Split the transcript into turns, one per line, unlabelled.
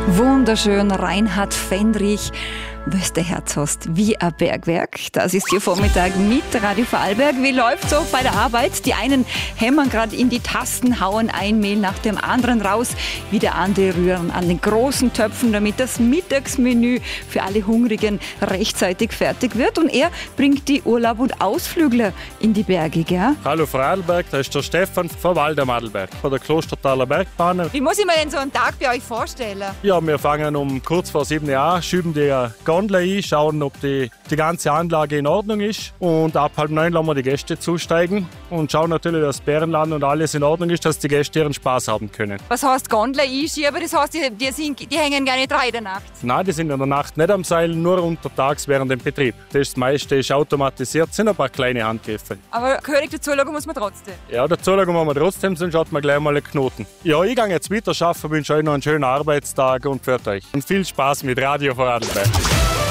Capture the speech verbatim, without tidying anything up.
Wunderschön, Reinhard Fendrich. Weißt du, Herz hast wie ein Bergwerk. Das ist Ihr Vormittag mit Radio Vorarlberg. Wie läuft's so bei der Arbeit? Die einen hämmern gerade in die Tasten, hauen ein Mehl nach dem anderen raus. Wieder andere rühren an den großen Töpfen, damit das Mittagsmenü für alle Hungrigen rechtzeitig fertig wird. Und er bringt die Urlaub- und Ausflügler in die Berge, gell?
Hallo Vorarlberg, da ist der Stefan von Waldemadelberg, von der Klostertaler Bergbahn.
Wie muss ich mir denn so einen Tag bei euch vorstellen?
Ja, wir fangen um kurz vor sieben an, schieben die Gondel ein, schauen, ob die, die ganze Anlage in Ordnung ist. Und ab halb neun lassen wir die Gäste zusteigen und schauen natürlich, dass Bärenland und alles in Ordnung ist, dass die Gäste ihren Spaß haben können.
Was heißt Gondel einschieben? Das heißt, die, die, sind, die hängen gar nicht rein in der Nacht?
Nein, die sind in der Nacht nicht am Seil, nur untertags während dem Betrieb. Das meiste ist automatisiert, sind ein paar kleine Handgriffe.
Aber gehörig dazu schauen muss man trotzdem?
Ja, dazu schauen wir trotzdem, sonst hat man gleich mal einen Knoten. Ja, ich gehe jetzt weiter arbeiten, wünsche euch noch einen schönen Arbeitstag und für euch. Und viel Spaß mit Radio Vorarlberg.